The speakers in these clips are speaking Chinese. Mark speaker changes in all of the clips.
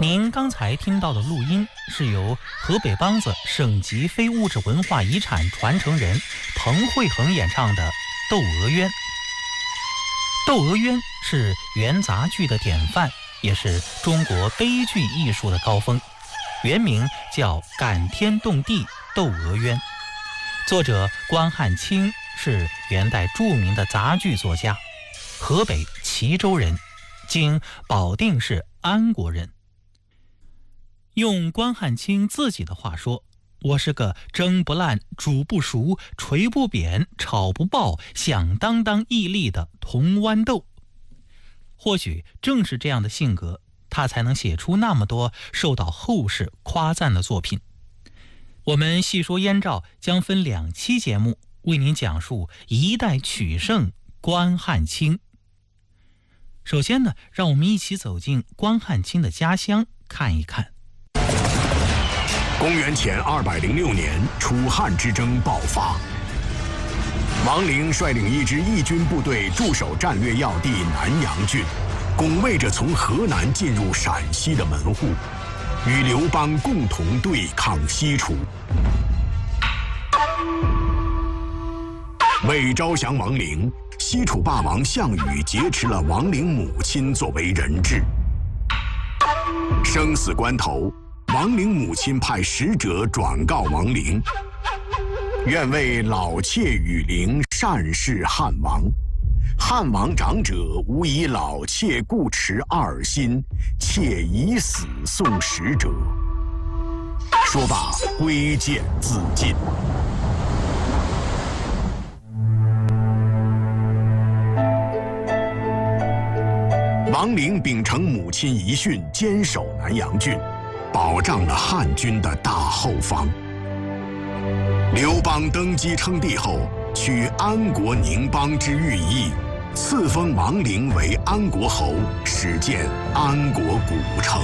Speaker 1: 您刚才听到的录音是由河北梆子省级非物质文化遗产传承人彭慧恒演唱的《窦娥冤》。《窦娥冤》是元杂剧的典范，也是中国悲剧艺术的高峰，原名叫《感天动地窦娥冤》。作者关汉卿是元代著名的杂剧作家，河北齐州人，今保定市安国人。用关汉卿自己的话说，我是个蒸不烂、煮不熟、捶不扁、炒不爆、响当当屹立的铜豌豆。或许正是这样的性格，他才能写出那么多受到后世夸赞的作品。我们细说燕赵将分2期节目为您讲述一代曲圣关汉卿。首先呢，让我们一起走进关汉卿的家乡看一看。
Speaker 2: 公元前206年，楚汉之争爆发。王陵率领一支义军部队驻守战略要地南阳郡，拱卫着从河南进入陕西的门户，与刘邦共同对抗西楚。为招降王陵，西楚霸王项羽劫持了王陵母亲作为人质。生死关头，王陵母亲派使者转告王陵，愿为老妾与陵善事汉王。汉王长者无以老妾故持二心，妾以死送使者。说罢，挥剑自尽。王陵秉承母亲遗训，坚守南阳郡，保障了汉军的大后方。刘邦登基称帝后，取安国宁邦之寓意，赐封王陵为安国侯，始建安国古城。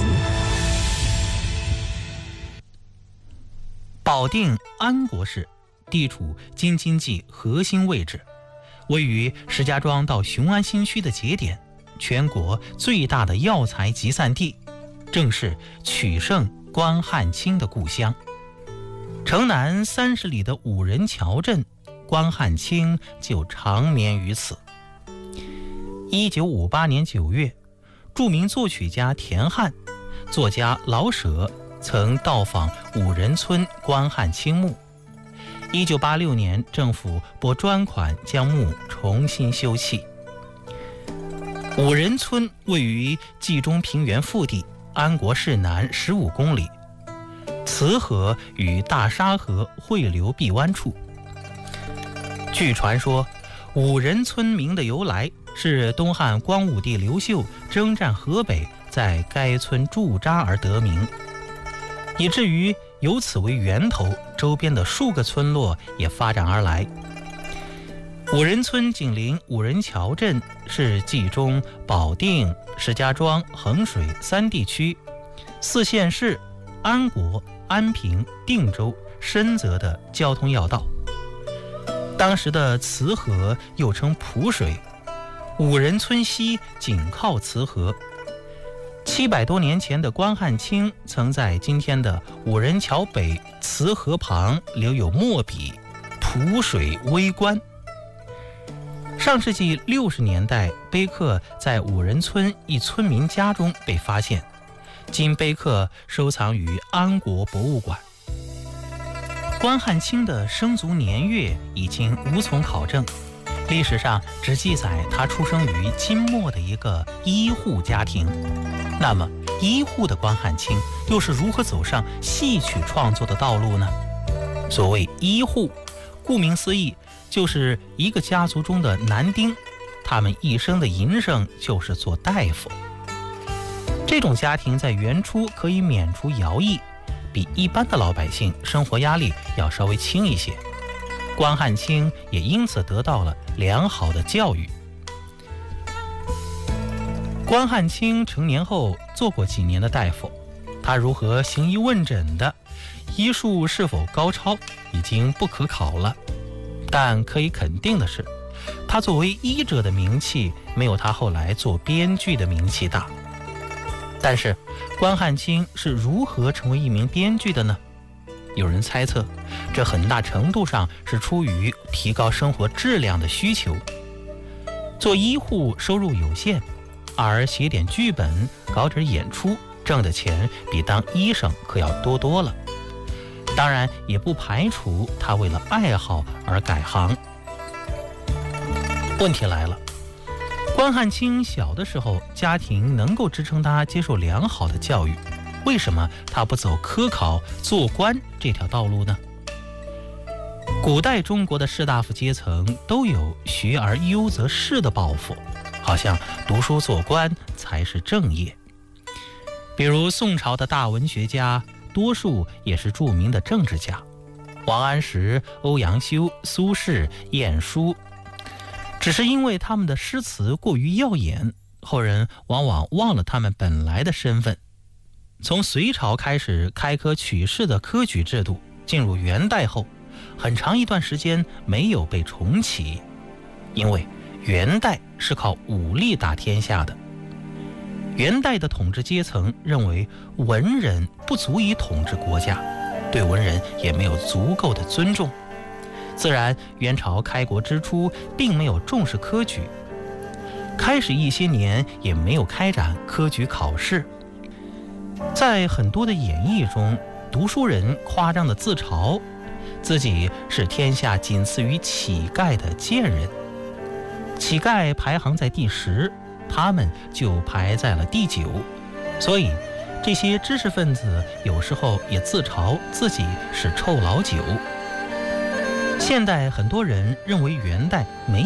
Speaker 1: 保定安国市地处京津冀核心位置，位于石家庄到雄安新区的节点，全国最大的药材集散地，正是曲圣关汉卿的故乡。城南30里的五人桥镇，关汉卿就长眠于此。1958年9月，著名作曲家田汉、作家老舍曾到访五人村关汉卿墓。1986年，政府拨专款将墓重新修葺。五人村位于冀中平原腹地安国市南15公里，慈河与大沙河汇流闭湾处。据传说，五人村名的由来是东汉光武帝刘秀征战河北，在该村驻扎而得名，以至于由此为源头，周边的数个村落也发展而来。五人村紧邻五人桥镇，是冀中、保定、石家庄、衡水3地区、4县市安国、安平、定州、深泽的交通要道。当时的慈河又称蒲水，五人村西紧靠慈河。700多年前的关汉卿曾在今天的五人桥北慈河旁留有墨笔“蒲水微观”。上世纪60年代，碑刻在五人村一村民家中被发现，今碑刻收藏于安国博物馆。关汉卿的生卒年月已经无从考证，历史上只记载他出生于金末的一个医户家庭。那么医户的关汉卿又是如何走上戏曲创作的道路呢？所谓医户，顾名思义，就是一个家族中的男丁，他们一生的营生就是做大夫。这种家庭在原初可以免除徭役，比一般的老百姓生活压力要稍微轻一些。关汉卿也因此得到了良好的教育。关汉卿成年后做过几年的大夫，他如何行医问诊的，医术是否高超，已经不可考了。但可以肯定的是，他作为医者的名气没有他后来做编剧的名气大。 但是关汉卿是如何成为一名编剧的呢？有人猜测，这很大程度上是出于提高生活质量的需求。做医护收入有限，而写点剧本、搞点演出，挣的钱比当医生可要多多了。当然，也不排除他为了爱好而改行。问题来了，关汉卿小的时候，家庭能够支撑他接受良好的教育，为什么他不走科考做官这条道路呢？古代中国的士大夫阶层都有学而优则仕的抱负，好像读书做官才是正业。比如宋朝的大文学家，多数也是著名的政治家，王安石、欧阳修、苏轼、晏殊，只是因为他们的诗词过于耀眼，后人往往忘了他们本来的身份。从隋朝开始开科取士的科举制度，进入元代后，很长一段时间没有被重启，因为元代是靠武力打天下的。元代的统治阶层认为文人不足以统治国家，对文人也没有足够的尊重，自然元朝开国之初并没有重视科举，开始一些年也没有开展科举考试。在很多的演绎中，读书人夸张地自嘲自己是天下仅次于乞丐的贱人，乞丐排行在第10，他们就排在了第9，所以这些知识分子有时候也自嘲自己是臭老九。现代很多人认为元代没